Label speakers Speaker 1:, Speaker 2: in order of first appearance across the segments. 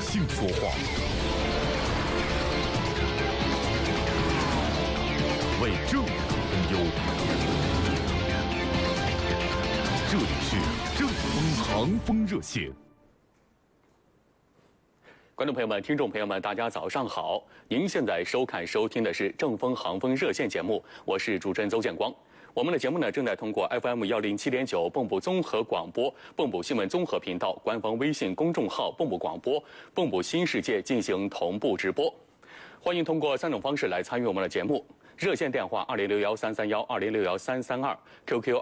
Speaker 1: 姓说话，为正义分忧。这里是正风航风热线。观众朋友们、听众朋友们，大家早上好！您现在收听的是正风航风热线节目，我是主持人邹建光。我们的节目呢，正在通过 FM107.9蚌埠综合广播、蚌埠新闻综合频道、官方微信公众号蚌埠广播、蚌埠新世界进行同步直播。欢迎通过3种方式来参与我们的节目：热线电话20613312061332，QQ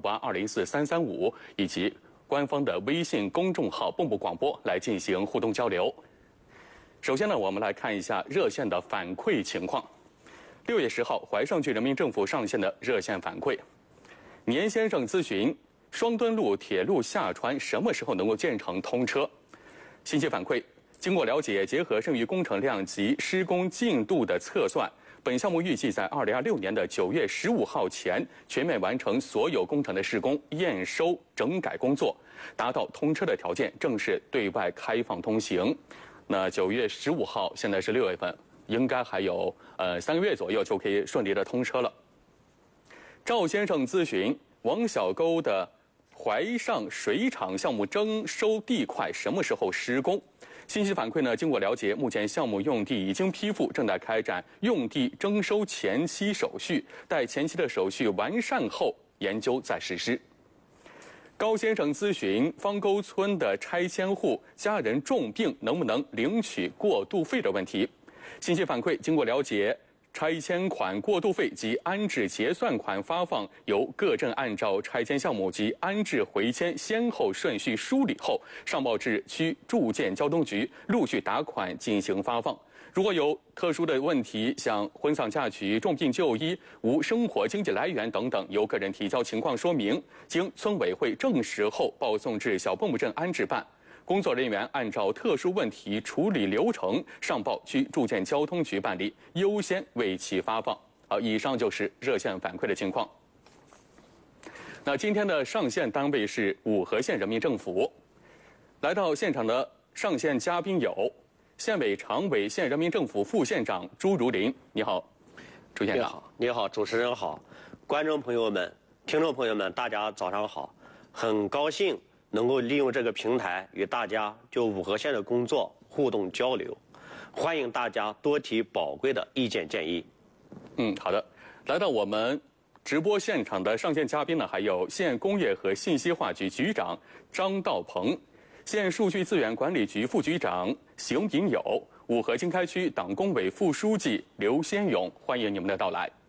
Speaker 1: 2858204335，以及官方的微信公众号蚌埠广播来进行互动交流。首先呢，我们来看一下热线的反馈情况。6月10号，淮上区人民政府上线的热线反馈。年先生咨询：双墩路铁路下穿什么时候能够建成通车？信息反馈：经过了解，结合剩余工程量及施工进度的测算，本项目预计在2026年的9月15号前全面完成所有工程的施工、验收、整改工作，达到通车的条件，正式对外开放通行。那9月15号，现在是6月份。应该还有3个月左右就可以顺利的通车了。赵先生咨询：王小沟的淮上水厂项目征收地块什么时候施工？信息反馈呢，经过了解，目前项目用地已经批复，正在开展用地征收前期手续，待前期的手续完善后，研究再实施。高先生咨询：方沟村的拆迁户家人重病，能不能领取过渡费的问题。信息反馈，经过了解，拆迁款过渡费及安置结算款发放由各镇按照拆迁项目及安置回迁先后顺序梳理后，上报至区住建交通局陆续打款进行发放。如果有特殊的问题，像婚丧嫁娶、重病就医、无生活经济来源等等，由个人提交情况说明，经村委会证实后报送至小蚌埠镇安置办。工作人员按照特殊问题处理流程上报区住建交通局办理，优先为其发放。好，以上就是热线反馈的情况。那今天的上线单位是五河县人民政府，来到现场的上线嘉宾有县委常委、县人民政府副县长朱如林。你好，朱县长。
Speaker 2: 你好，主持人好，观众朋友们、听众朋友们，大家早上好，很高兴能够利用这个平台与大家就五河县的工作互动交流，欢迎大家多提宝贵的意见建议。
Speaker 1: 好的。来到我们直播现场的上线嘉宾呢，还有县工业和信息化局局长张道鹏，县数据资源管理局副局长邢炳友，五河经开区党工委副书记刘先勇，欢迎你们的到来。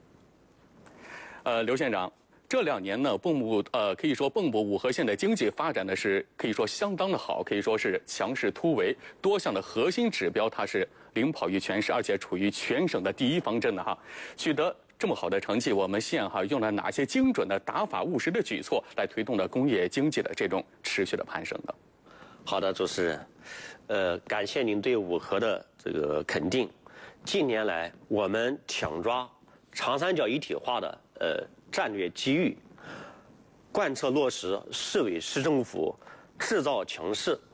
Speaker 1: 刘县长，这2年呢，可以说蚌埠五河县的经济发展的是可以说相当的好，可以说是强势突围，多项的核心指标它是领跑于全市，而且处于全省的第一方阵的哈。取得这么好的成绩，我们县用了哪些精准的打法务实的举措来推动了工业经济的这种持续的攀升呢？
Speaker 2: 好的，主持人，感谢您对五河的这个肯定。近年来，我们抢抓长三角一体化的战略机遇，贯彻落实市委市政府制造强市、